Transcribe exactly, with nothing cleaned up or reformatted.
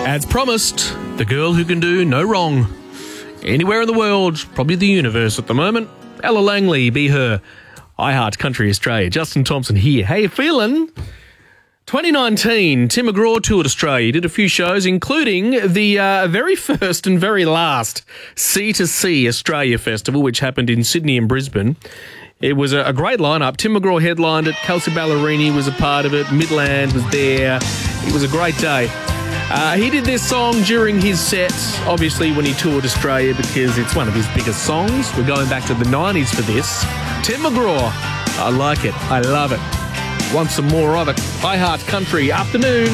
As promised, the girl who can do no wrong. Anywhere in the world, probably the universe at the moment. Ella Langley, be her. I Heart Country Australia. Justin Thompson here. How you feeling? twenty nineteen, Tim McGraw toured Australia. Did a few shows, including the uh, very first and very last C to C Australia Festival, which happened in Sydney and Brisbane. It was a, a great lineup. Tim McGraw headlined it. Kelsey Ballerini was a part of it. Midland was there. It was a great day. Uh, he did this song during his set, obviously when he toured Australia, because it's one of his biggest songs. We're going back to the nineties for this. Tim McGraw. I like it. I love it. Want some more of it. I Heart Country afternoon.